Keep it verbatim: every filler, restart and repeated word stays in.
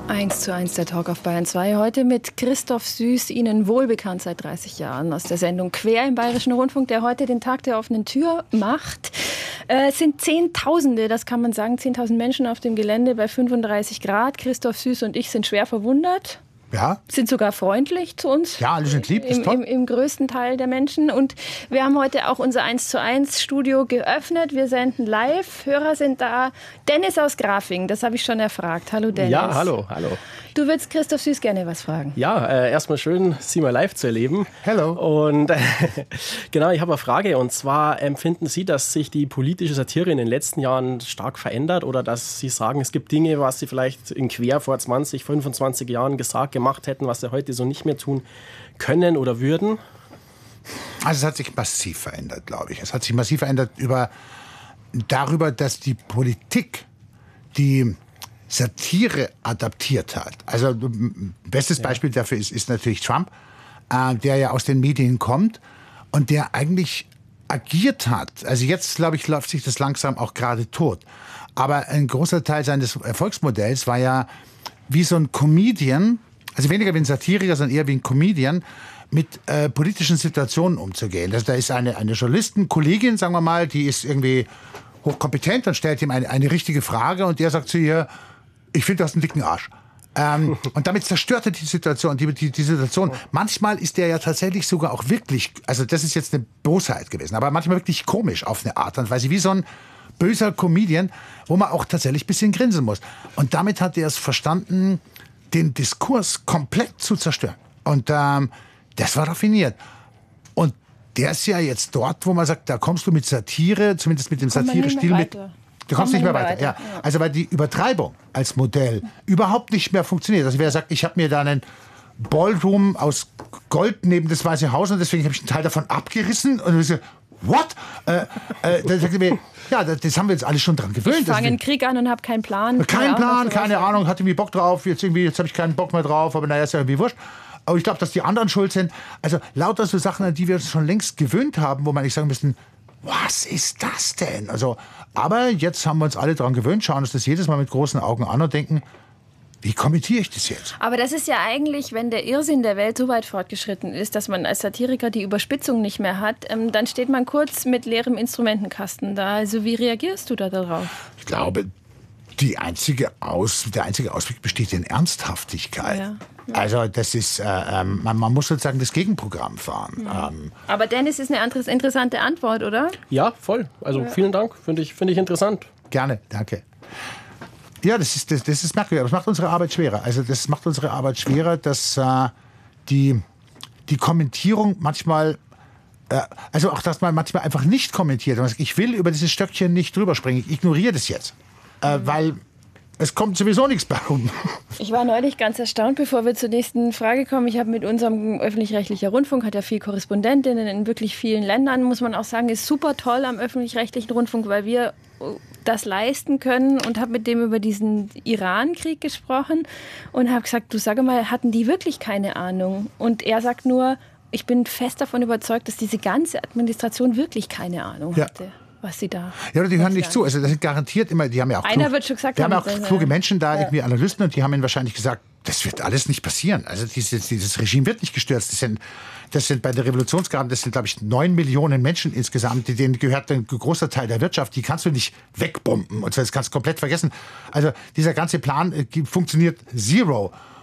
eins zu eins der Talk auf Bayern zwei. Heute mit Christoph Süß, Ihnen wohlbekannt seit dreißig Jahren aus der Sendung Quer im Bayerischen Rundfunk, der heute den Tag der offenen Tür macht. Äh, es sind Zehntausende, das kann man sagen, zehntausend Menschen auf dem Gelände bei fünfunddreißig Grad. Christoph Süß und ich sind schwer verwundert. Ja. Sind sogar freundlich zu uns. Ja, alle sind lieb, Im, ist toll. Im, Im größten Teil der Menschen. Und wir haben heute auch unser eins zu eins Studio geöffnet. Wir senden live. Hörer sind da. Dennis aus Grafing, das habe ich schon erfragt. Hallo Dennis. Ja, hallo, hallo. Du würdest Christoph Süß gerne was fragen. Ja, äh, erstmal schön, Sie mal live zu erleben. Hello. Und äh, genau, ich habe eine Frage. Und zwar, empfinden Sie, dass sich die politische Satire in den letzten Jahren stark verändert? Oder dass Sie sagen, es gibt Dinge, was Sie vielleicht in Quer vor zwanzig, fünfundzwanzig Jahren gesagt, gemacht hätten, was Sie heute so nicht mehr tun können oder würden? Also es hat sich massiv verändert, glaube ich. Es hat sich massiv verändert über, darüber, dass die Politik die Satire adaptiert hat. Also bestes Beispiel ja. dafür ist, ist natürlich Trump, äh, der ja aus den Medien kommt und der eigentlich agiert hat. Also jetzt, glaube ich, läuft sich das langsam auch gerade tot. Aber ein großer Teil seines Erfolgsmodells war ja wie so ein Comedian, also weniger wie ein Satiriker, sondern eher wie ein Comedian, mit äh, politischen Situationen umzugehen. Also da ist eine, eine Journalistenkollegin, sagen wir mal, die ist irgendwie hochkompetent und stellt ihm eine, eine richtige Frage und der sagt zu ihr, ich finde, du hast einen dicken Arsch. Ähm, und damit zerstört er die Situation, die, die, die Situation. Manchmal ist der ja tatsächlich sogar auch wirklich, also das ist jetzt eine Bosheit gewesen, aber manchmal wirklich komisch auf eine Art und Weise, wie so ein böser Comedian, wo man auch tatsächlich ein bisschen grinsen muss. Und damit hat er es verstanden, den Diskurs komplett zu zerstören. Und ähm, das war raffiniert. Und der ist ja jetzt dort, wo man sagt, da kommst du mit Satire, zumindest mit dem Satire-Stil mit. Du kommst nicht mehr weiter. weiter. Ja. Ja. Also weil die Übertreibung als Modell überhaupt nicht mehr funktioniert. Also wer sagt, ich habe mir da einen Ballroom aus Gold neben das Weiße Haus und deswegen habe ich einen Teil davon abgerissen und ich so, what? Äh, äh, dann sagt er mir, ja, das haben wir jetzt alle schon dran gewöhnt. Ich fange einen Krieg an und habe keinen Plan. Kein Plan, keine Ahnung, hatte irgendwie Bock drauf, jetzt irgendwie, jetzt habe ich keinen Bock mehr drauf, aber naja, ist ja irgendwie wurscht. Aber ich glaube, dass die anderen schuld sind. Also lauter so Sachen, an die wir uns schon längst gewöhnt haben, wo man nicht sagen müssen, was ist das denn? Also, aber jetzt haben wir uns alle dran gewöhnt, schauen uns das jedes Mal mit großen Augen an und denken, wie kommentiere ich das jetzt? Aber das ist ja eigentlich, wenn der Irrsinn der Welt so weit fortgeschritten ist, dass man als Satiriker die Überspitzung nicht mehr hat, ähm, dann steht man kurz mit leerem Instrumentenkasten da. Also wie reagierst du da darauf? Ich glaube, die einzige Aus, der einzige Ausweg besteht in Ernsthaftigkeit. Ja. Ja. Also das ist, äh, ähm, man, man muss sozusagen das Gegenprogramm fahren. Ja. Ähm, Aber Dennis, ist eine interessante Antwort, oder? Ja, voll. Also ja. vielen Dank, finde ich, find ich interessant. Gerne, danke. Ja, das ist, das, das ist merkwürdig, aber das macht unsere Arbeit schwerer. Also das macht unsere Arbeit schwerer, dass äh, die, die Kommentierung manchmal, äh, also auch, dass man manchmal einfach nicht kommentiert. Man sagt, ich will über dieses Stöckchen nicht drüber springen, ich ignoriere das jetzt. Äh, mhm. Weil es kommt sowieso nichts bei rum. Ich war neulich ganz erstaunt, bevor wir zur nächsten Frage kommen. Ich habe mit unserem öffentlich-rechtlichen Rundfunk, hat ja viel Korrespondentinnen in wirklich vielen Ländern, muss man auch sagen, ist super toll am öffentlich-rechtlichen Rundfunk, weil wir das leisten können und habe mit dem über diesen Iran-Krieg gesprochen und habe gesagt, du sag mal, hatten die wirklich keine Ahnung? Und er sagt nur, ich bin fest davon überzeugt, dass diese ganze Administration wirklich keine Ahnung hatte. Ja. Was sie da. Ja, oder die hören nicht zu. Also das sind garantiert immer, die haben ja auch Einer klug, wird schon gesagt, die haben ja auch kluge Menschen da, ja. irgendwie Analysten, und die haben ihnen wahrscheinlich gesagt, das wird alles nicht passieren. Also dieses, dieses Regime wird nicht gestürzt. Das sind, das sind bei der Revolutionsgarden, das sind, glaube ich, neun Millionen Menschen insgesamt, denen gehört ein großer Teil der Wirtschaft. Die kannst du nicht wegbomben und das kannst du komplett vergessen. Also dieser ganze Plan äh, funktioniert zero.